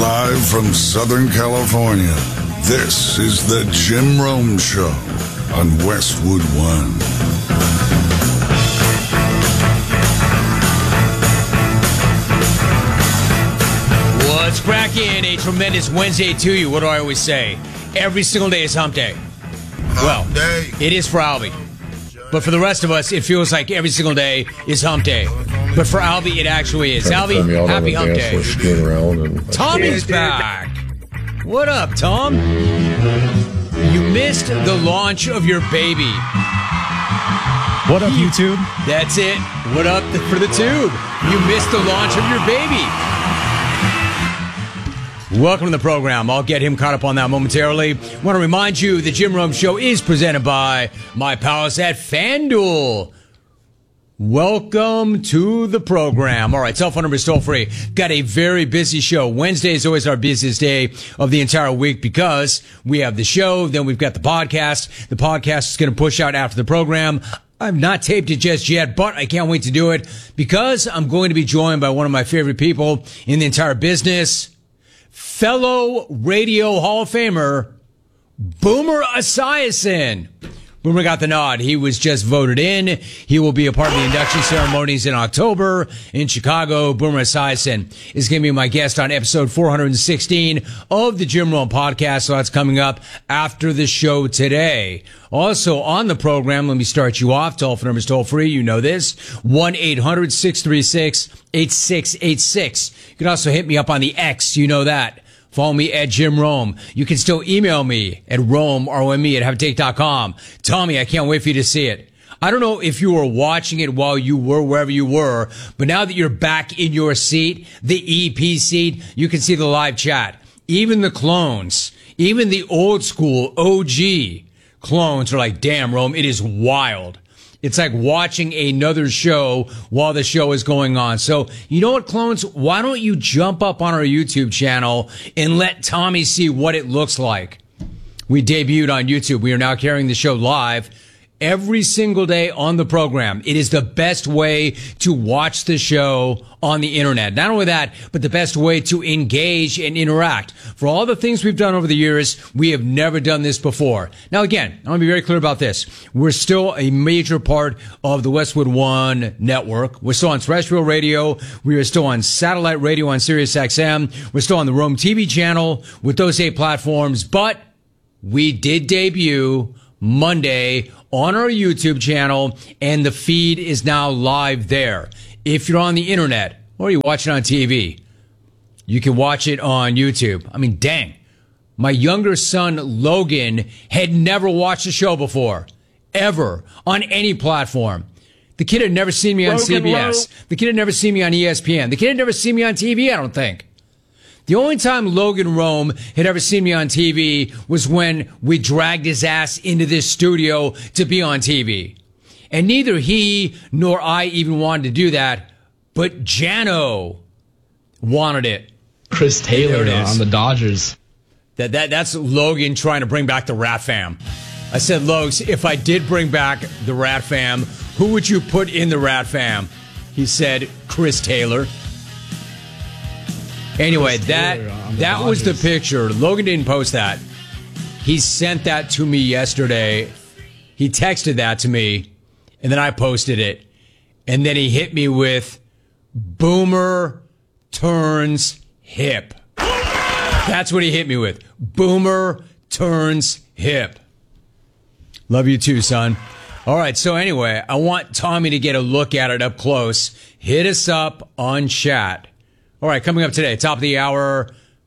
Live from Southern California, this is the Jim Rome Show on Westwood One. What's cracking? A tremendous Wednesday to you. What do I always say? Every single day is hump day. Well, it is for Albie. But for the rest of us, it feels like every single day is hump day. But for Albie, it actually is. Albie, happy hump day. Tommy's back. What up, Tom? You missed the launch of your baby. What up, YouTube? That's it. What up for the tube? You missed the launch of your baby. Welcome to the program. I'll get him caught up on that momentarily. I want to remind you the Jim Rome Show is presented by my pals at FanDuel. Welcome to the program. All right, cell phone number is toll free. Got a very busy show. Wednesday is always our busiest day of the entire week because we have the show, then we've got the podcast. The podcast is going to push out after the program. I've not taped it just yet, but I can't wait to do it because I'm going to be joined by one of my favorite people in the entire business. Fellow Radio Hall of Famer, Boomer Esiason. Boomer got the nod. He was just voted in. He will be a part of the induction ceremonies in October in Chicago. Boomer Esiason is going to be my guest on episode 416 of the Jim Rome podcast. So that's coming up after the show today. Also on the program, let me start you off. Telephone number is toll free. You know this. 1-800-636-8686. You can also hit me up on the X. You know that. Follow me at Jim Rome. You can still email me at Rome, R-O-M-E, at haveatake.com. Tommy, I can't wait for you to see it. I don't know if you were watching it while you were wherever you were, but now that you're back in your seat, the EP seat, you can see the live chat. Even the clones, even the old school OG clones are like, damn, Rome, it is wild. It's like watching another show while the show is going on. So, you know what, clones? Why don't you jump up on our YouTube channel and let Tommy see what it looks like? We debuted on YouTube. We are now carrying the show live every single day on the program. It is the best way to watch the show on the internet. Not only that, but the best way to engage and interact. For all the things we've done over the years, we have never done this before. Now, again, I want to be very clear about this. We're still a major part of the Westwood One network. We're still on terrestrial radio. We are still on satellite radio on Sirius XM. We're still on the Rome TV channel with those 8 platforms. But we did debut Monday on our YouTube channel, and the feed is now live there. If you're on the internet or you're watching on TV, you can watch it on YouTube. I mean, dang. My younger son, Logan, had never watched the show before, ever, on any platform. The kid had never seen me on CBS. The kid had never seen me on ESPN. The kid had never seen me on TV, I don't think. The only time Logan Rome had ever seen me on TV was when we dragged his ass into this studio to be on TV. And neither he nor I even wanted to do that, but Jano wanted it. Chris Taylor on the Dodgers. That's Logan trying to bring back the Rat Fam. I said, Logs, if I did bring back the Rat Fam, who would you put in the Rat Fam? He said, Chris Taylor. Anyway, that was the picture. Logan didn't post that. He sent that to me yesterday. He texted that to me, and then I posted it. And then he hit me with Boomer turns hip. That's what he hit me with. Boomer turns hip. Love you too, son. All right, so anyway, I want Tommy to get a look at it up close. Hit us up on chat. All right, coming up today, top of the hour.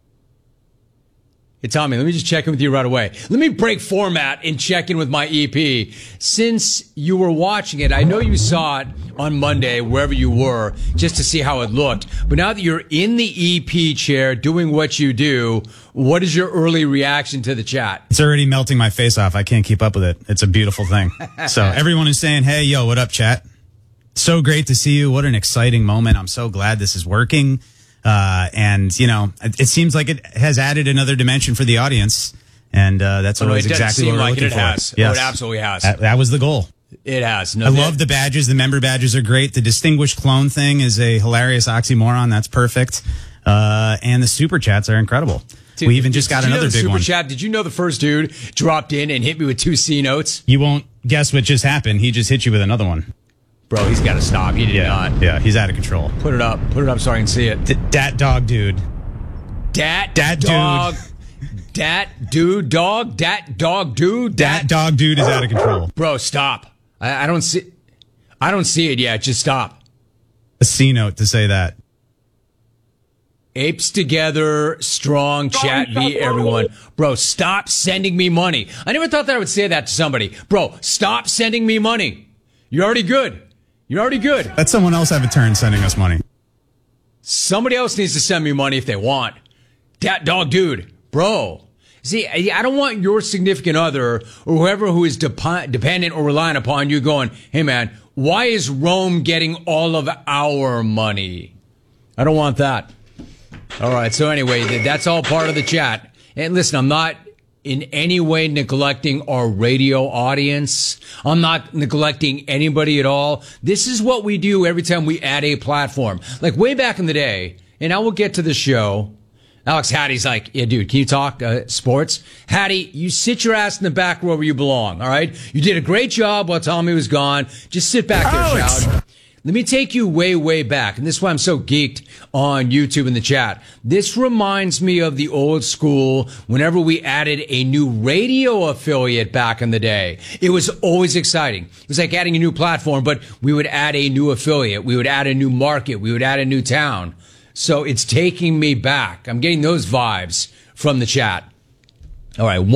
Hey, Tommy, let me just check in with you right away. Let me break format and check in with my EP. Since you were watching it, I know you saw it on Monday, wherever you were, just to see how it looked. But now that you're in the EP chair doing what you do, what is your early reaction to the chat? It's already melting my face off. I can't keep up with it. It's a beautiful thing. So everyone is saying, hey, yo, what up, chat? So great to see you. What an exciting moment. I'm so glad this is working. And, you know, it seems like it has added another dimension for the audience. And that's always exactly what we're looking for. Yes. Oh, it absolutely has. That was the goal. It has. I love the badges. The member badges are great. The distinguished clone thing is a hilarious oxymoron. That's perfect. And the super chats are incredible. Dude, we even just got another big one. Super chat. Did you know the first dude dropped in and hit me with 2 C notes? You won't guess what just happened. He just hit you with another one. Bro, he's got to stop. He did not. Yeah, he's out of control. Put it up so I can see it. Dat dog dude. Dat dog. Dat dude dog. Dat dog dude. Dat dog dude is out of control. Bro, stop. I don't see it yet. Just stop. A C note to say that. Apes together, strong, chat v everyone. Bro, stop sending me money. I never thought that I would say that to somebody. Bro, stop sending me money. You're already good. Let someone else have a turn sending us money. Somebody else needs to send me money if they want. Dat dog dude. Bro. See, I don't want your significant other or whoever who is dependent or relying upon you going, hey man, why is Rome getting all of our money? I don't want that. All right. So anyway, that's all part of the chat. And listen, I'm not in any way neglecting our radio audience. I'm not neglecting anybody at all. This is what we do every time we add a platform. Like way back in the day, and I will get to the show. Alex Hattie's like, yeah, dude, can you talk sports? Hattie, you sit your ass in the back row where you belong, all right? You did a great job while Tommy was gone. Just sit back there, shout. Let me take you way, way back. And this is why I'm so geeked on YouTube in the chat. This reminds me of the old school whenever we added a new radio affiliate back in the day. It was always exciting. It was like adding a new platform, but we would add a new affiliate. We would add a new market. We would add a new town. So it's taking me back. I'm getting those vibes from the chat. All right,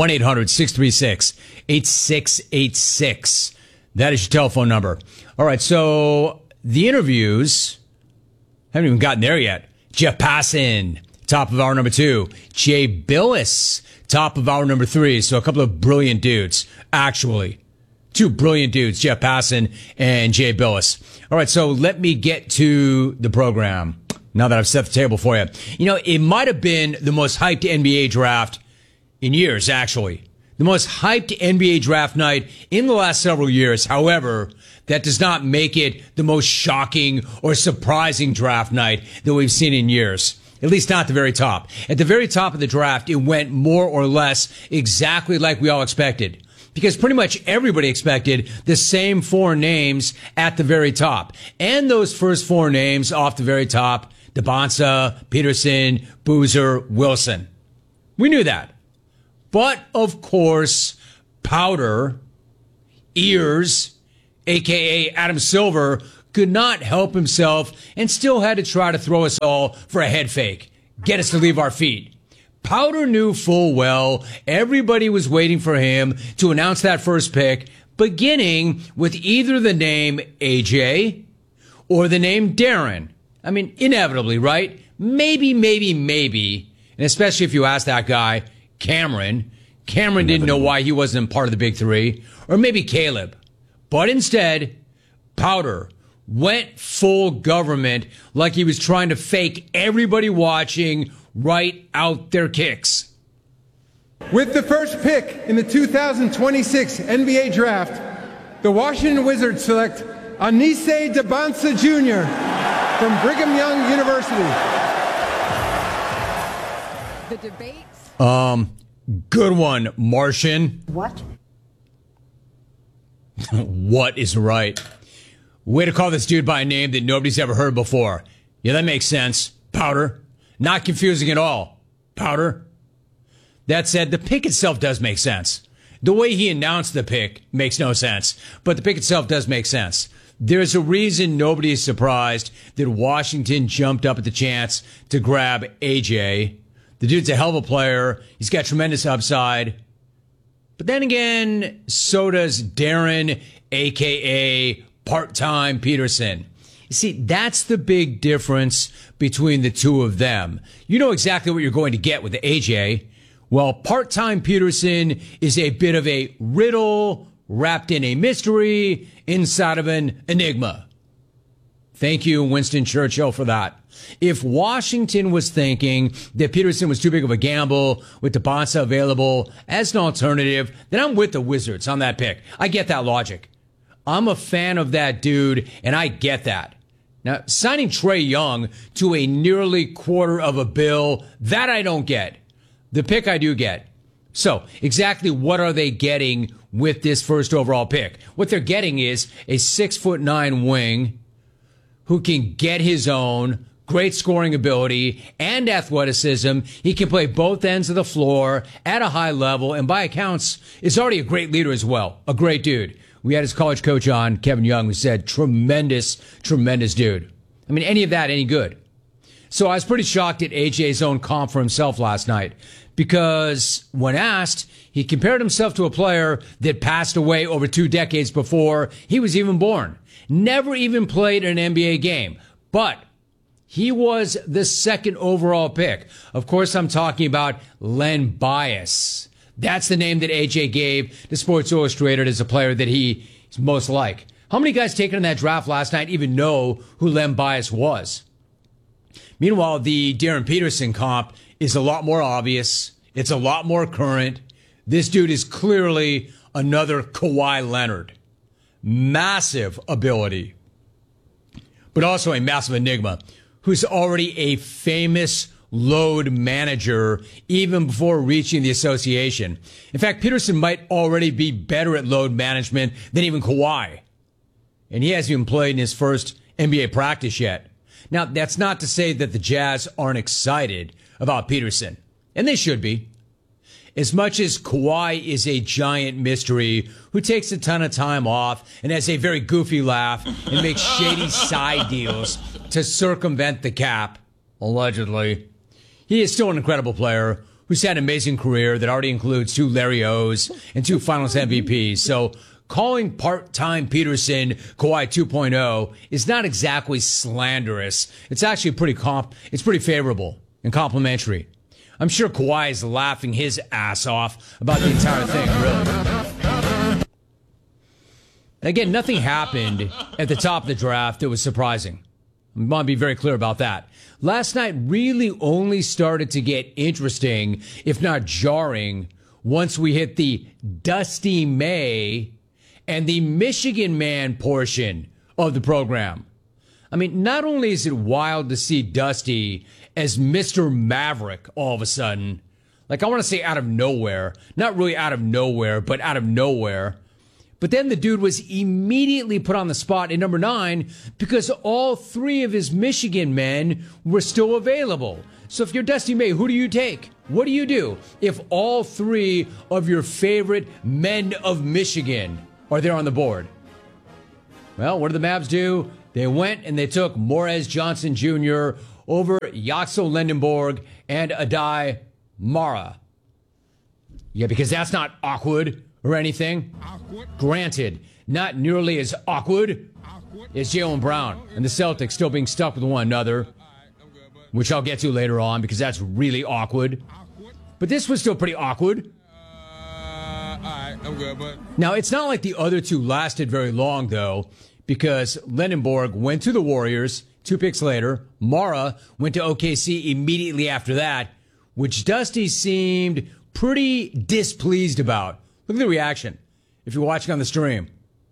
1-800-636-8686. That is your telephone number. All right, so the interviews, haven't even gotten there yet. Jeff Passan, top of hour number 2. Jay Billis, top of hour number 3. So a couple of brilliant dudes, actually. 2 brilliant dudes, Jeff Passan and Jay Billis. All right, so let me get to the program now that I've set the table for you. You know, it might have been the most hyped NBA draft in years, actually. The most hyped NBA draft night in the last several years. However, that does not make it the most shocking or surprising draft night that we've seen in years. At least not at the very top. At the very top of the draft, it went more or less exactly like we all expected. Because pretty much everybody expected the same 4 names at the very top. And those first 4 names off the very top, DeBonsa, Peterson, Boozer, Wilson. We knew that. But, of course, Powder, Ears, a.k.a. Adam Silver, could not help himself and still had to try to throw us all for a head fake, get us to leave our feet. Powder knew full well everybody was waiting for him to announce that first pick, beginning with either the name AJ or the name Darren. I mean, inevitably, right? Maybe. And especially if you ask that guy, Cameron didn't know why he wasn't part of the big 3. Or maybe Caleb. But instead, Powder went full government like he was trying to fake everybody watching right out their kicks. With the first pick in the 2026 NBA Draft, the Washington Wizards select Anise DeBonsa Jr. from Brigham Young University. The debates. Good one, Martian. What? What is right? Way to call this dude by a name that nobody's ever heard before. Yeah, that makes sense. Powder. Not confusing at all. Powder. That said, the pick itself does make sense. The way he announced the pick makes no sense, but the pick itself does make sense. There's a reason nobody is surprised that Washington jumped up at the chance to grab AJ. The dude's a hell of a player. He's got tremendous upside. But then again, so does Darren, a.k.a. part-time Peterson. You see, that's the big difference between the two of them. You know exactly what you're going to get with the AJ. Well, part-time Peterson is a bit of a riddle wrapped in a mystery inside of an enigma. Thank you, Winston Churchill, for that. If Washington was thinking that Peterson was too big of a gamble with DeBonsa available as an alternative, then I'm with the Wizards on that pick. I get that logic. I'm a fan of that dude, and I get that. Now, signing Trae Young to a nearly $250 million, that I don't get. The pick I do get. So, exactly what are they getting with this first overall pick? What they're getting is a 6'9" wing who can get his own, great scoring ability and athleticism. He can play both ends of the floor at a high level, and by accounts, is already a great leader as well. A great dude. We had his college coach on, Kevin Young, who said, tremendous dude. I mean, any of that, any good. So I was pretty shocked at AJ's own comp for himself last night, because when asked, he compared himself to a player that passed away over 2 decades before he was even born. Never even played an NBA game, but he was the second overall pick. Of course, I'm talking about Len Bias. That's the name that AJ gave to Sports Illustrated as a player that he's most like. How many guys taken in that draft last night even know who Len Bias was? Meanwhile, the Darren Peterson comp is a lot more obvious. It's a lot more current. This dude is clearly another Kawhi Leonard. Massive ability, but also a massive enigma who's already a famous load manager even before reaching the association. In fact, Peterson might already be better at load management than even Kawhi. And he hasn't even played in his first NBA practice yet. Now, that's not to say that the Jazz aren't excited about Peterson. And they should be. As much as Kawhi is a giant mystery who takes a ton of time off and has a very goofy laugh and makes shady side deals to circumvent the cap, allegedly, he is still an incredible player who's had an amazing career that already includes 2 Larry O's and 2 Finals MVPs. So calling part-time Peterson Kawhi 2.0 is not exactly slanderous. It's actually it's pretty favorable and complimentary. I'm sure Kawhi is laughing his ass off about the entire thing, really. Again, nothing happened at the top of the draft that was surprising. I want to be very clear about that. Last night really only started to get interesting, if not jarring, once we hit the Dusty May and the Michigan Man portion of the program. I mean, not only is it wild to see Dusty as Mr. Maverick all of a sudden, like I want to say out of nowhere, not really out of nowhere, but out of nowhere. But then the dude was immediately put on the spot at number 9 because all 3 of his Michigan men were still available. So if you're Dusty May, who do you take? What do you do if all 3 of your favorite men of Michigan are there on the board? Well, what did the Mavs do? They went and they took Morez Johnson Jr. over Yaxel Lendenborg and Adai Mara. Yeah, because that's not awkward or anything. Granted, not nearly as awkward as Jaylen Brown and the Celtics still being stuck with one another, which I'll get to later on because that's really awkward. But this was still pretty awkward. Now, it's not like the other 2 lasted very long, though, because Lendenborg went to the Warriors 2 picks later. Mara went to OKC immediately after that, which Dusty seemed pretty displeased about. Look at the reaction if you're watching on the stream.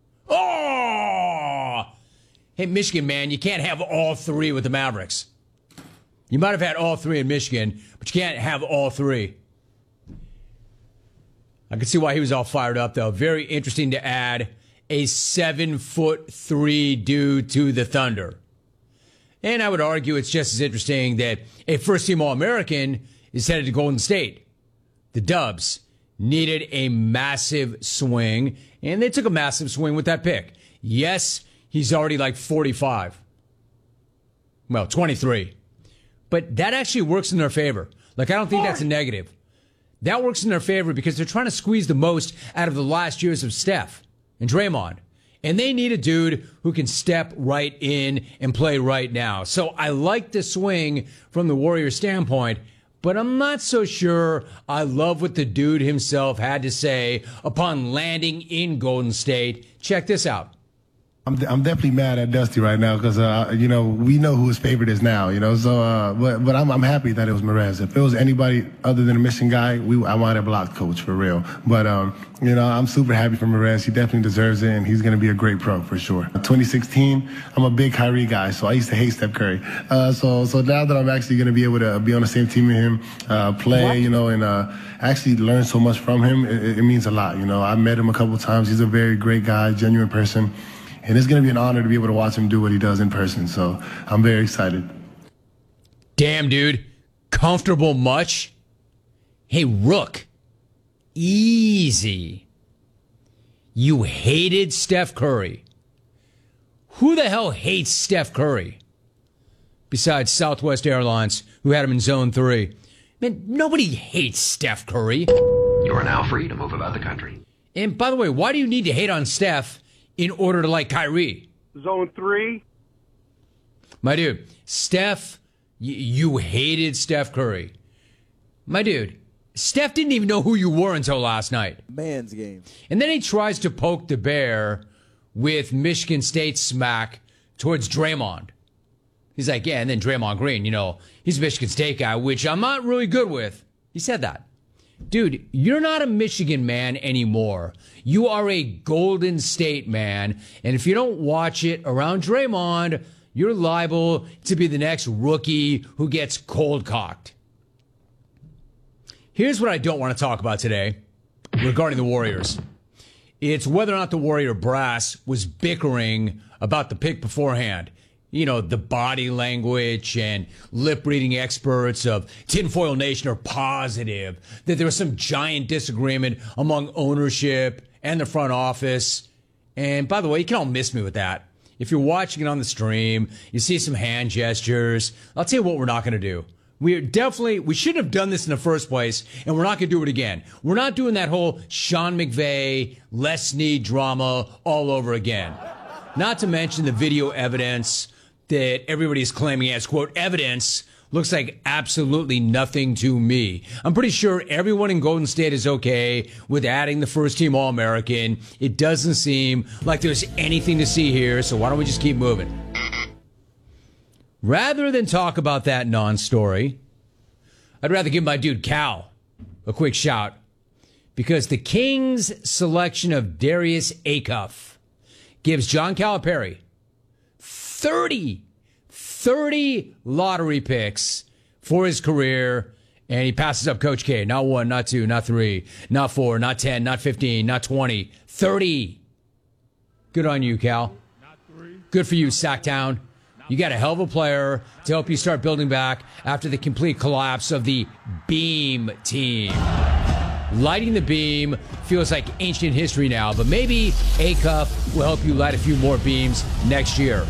Oh! Hey, Michigan, man, you can't have all 3 with the Mavericks. You might have had all 3 in Michigan, but you can't have all 3. I can see why he was all fired up, though. Very interesting to add a 7'3" dude to the Thunder. And I would argue it's just as interesting that a first-team All-American is headed to Golden State. The Dubs needed a massive swing, and they took a massive swing with that pick. Yes, he's already like 45. Well, 23. But that actually works in their favor. Like, I don't think that's a negative. That works in their favor because they're trying to squeeze the most out of the last years of Steph and Draymond. And they need a dude who can step right in and play right now. So I like the swing from the Warriors' standpoint, but I'm not so sure I love what the dude himself had to say upon landing in Golden State. Check this out. I'm definitely mad at Dusty right now because we know who his favorite is now. So but I'm happy that it was Mraz. If it was anybody other tthan a Mission guy, I might have blocked Coach for real. But I'm super happy for Mraz. He definitely deserves it, and he's going to be a great pro for sure. 2016, I'm a big Kyrie guy, so I used to hate Steph Curry. So now that I'm actually going to be able to be on the same team with him, play, and actually learn so much from him, it means a lot. I met him a couple times. He's a very great guy, genuine person. And it's going to be an honor to be able to watch him do what he does in person. So I'm very excited. Damn, dude. Comfortable much? Hey, Rook. Easy. You hated Steph Curry. Who the hell hates Steph Curry? Besides Southwest Airlines, who had him in Zone 3. Man, nobody hates Steph Curry. You are now free to move about the country. And by the way, why do you need to hate on Steph in order to like Kyrie? Zone 3. My dude, Steph, you hated Steph Curry. My dude, Steph didn't even know who you were until last night. Man's game. And then he tries to poke the bear with Michigan State smack towards Draymond. He's like, yeah, and then Draymond Green, he's a Michigan State guy, which I'm not really good with. He said that. Dude, you're not a Michigan man anymore. You are a Golden State man. And if you don't watch it around Draymond, you're liable to be the next rookie who gets cold cocked. Here's what I don't want to talk about today regarding the Warriors. It's whether or not the Warrior brass was bickering about the pick beforehand. The body language and lip reading experts of Tinfoil Nation are positive that there was some giant disagreement among ownership and the front office. And by the way, you can all miss me with that. If you're watching it on the stream, you see some hand gestures. I'll tell you what we're not going to do. We shouldn't have done this in the first place, and we're not going to do it again. We're not doing that whole Sean McVay, Les Snead drama all over again. Not to mention the video evidence that everybody's claiming as, quote, evidence looks like absolutely nothing to me. I'm pretty sure everyone in Golden State is okay with adding the first team All-American. It doesn't seem like there's anything to see here, so why don't we just keep moving? Rather than talk about that non-story, I'd rather give my dude Cal a quick shout, because the Kings' selection of Darius Acuff gives John Calipari 30 lottery picks for his career, and he passes up Coach K. Not 1, not 2, not 3, not 4, not 10, not 15, not 20, 30. Good on you, Cal. Good for you, Sacktown. You got a hell of a player to help you start building back after the complete collapse of the Beam team. Lighting the beam feels like ancient history now, but maybe Acuff will help you light a few more beams next year.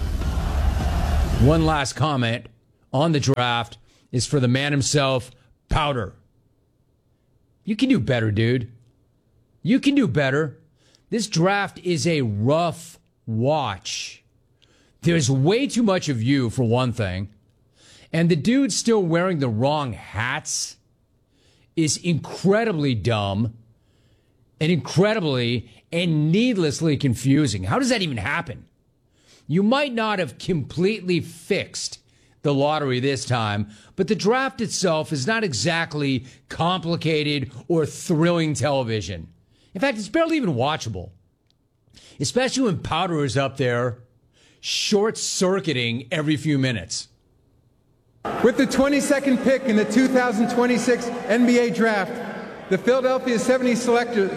One last comment on the draft is for the man himself, Powder. You can do better, dude. You can do better. This draft is a rough watch. There's way too much of you, for one thing. And the dude still wearing the wrong hats is incredibly dumb and incredibly and needlessly confusing. How does that even happen? You might not have completely fixed the lottery this time, but the draft itself is not exactly complicated or thrilling television. In fact, it's barely even watchable, especially when Powder is up there short-circuiting every few minutes. With the 22nd pick in the 2026 NBA Draft, the Philadelphia 76ers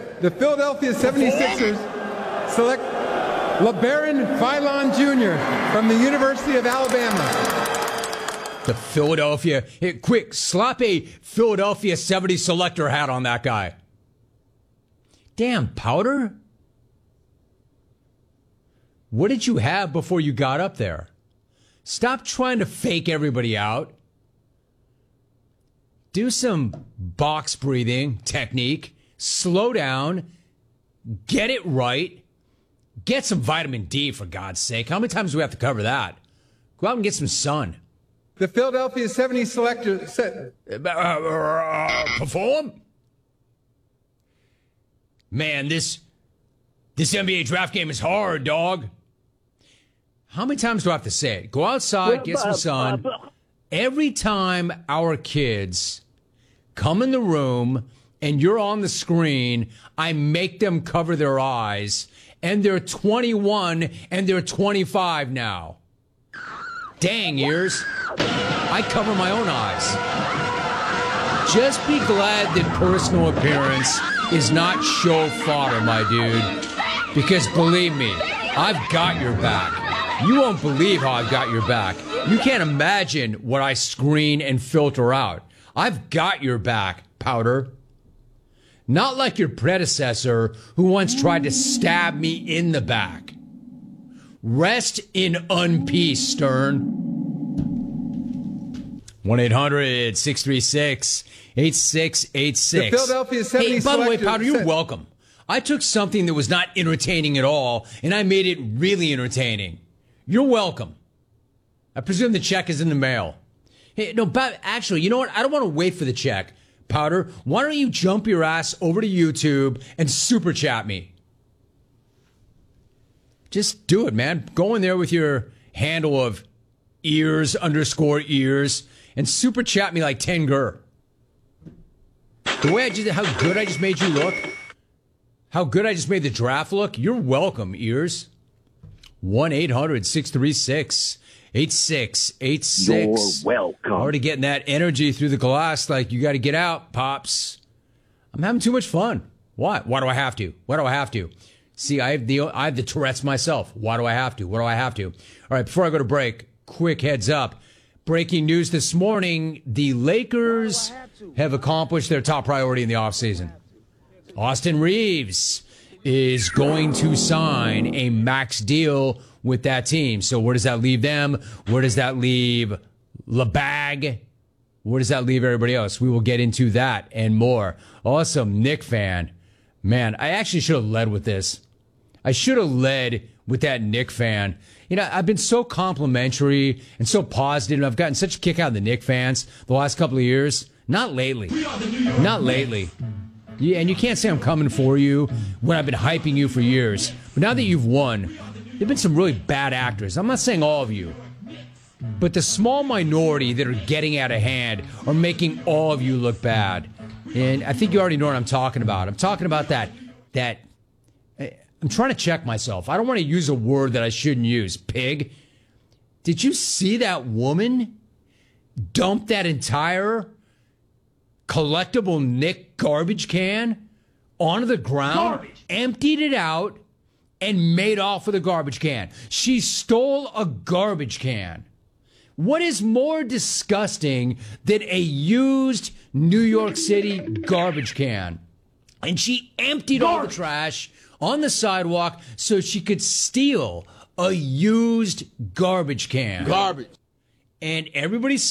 select LeBaron Philon Jr. from the University of Alabama. The Philadelphia, hey, quick, slap a Philadelphia 70 selector hat on that guy. Damn, Powder? What did you have before you got up there? Stop trying to fake everybody out. Do some box breathing technique. Slow down. Get it right. Get some vitamin D, for God's sake. How many times do we have to cover that? Go out and get some sun. The Philadelphia 70 selector perform? Man, this This NBA draft game is hard, dog. How many times do I have to say it? Go outside, get some sun. Every time our kids come in the room and you're on the screen, I make them cover their eyes. And they're 21 and they're 25 now. Dang, Ears. I cover my own eyes. Just be glad that personal appearance is not show fodder, my dude. Because believe me, I've got your back. You won't believe how I've got your back. You can't imagine what I screen and filter out. I've got your back, Powder. Not like your predecessor who once tried to stab me in the back. Rest in unpeace, Stern. 1-800-636-8686. The Philadelphia 70 Hey, by the way, selector Powder, you're said- welcome. I took something that was not entertaining at all, and I made it really entertaining. You're welcome. I presume the check is in the mail. Hey, no, but actually, you know what? I don't want to wait for the check. Powder, why don't you jump your ass over to YouTube and super chat me? Just do it, man. Go in there with your handle of ears_ears and super chat me like 10 gur. The way how good I just made you look, how good I just made the draft look, you're welcome, Ears. 1-800-636-8686. You're welcome. Already getting that energy through the glass like you got to get out, Pops. I'm having too much fun. Why? Why do I have to? Why do I have to? See, I have the Tourette's myself. Why do I have to? What do I have to? All right, before I go to break, quick heads up. Breaking news this morning, the Lakers have accomplished their top priority in the offseason. Austin Reeves is going to sign a max deal with that team. So where does that leave them? Where does that leave LeBag? Where does that leave everybody else? We will get into that and more. Awesome, Knick fan. Man, I actually should have led with this. I should have led with that Knick fan. You know, I've been so complimentary and so positive. I've gotten such a kick out of the Knick fans the last couple of years. Not lately. Not lately. Yeah, and you can't say I'm coming for you when I've been hyping you for years. But now that you've won, there have been some really bad actors. I'm not saying all of you. But the small minority that are getting out of hand are making all of you look bad. And I think you already know what I'm talking about. I'm talking about that I'm trying to check myself. I don't want to use a word that I shouldn't use. Pig. Did you see that woman dump that entire collectible Knick garbage can onto the ground, emptied it out, and made off with a garbage can? She stole a garbage can. What is more disgusting than a used New York City garbage can? And she emptied all the trash on the sidewalk so she could steal a used garbage can. Garbage. And everybody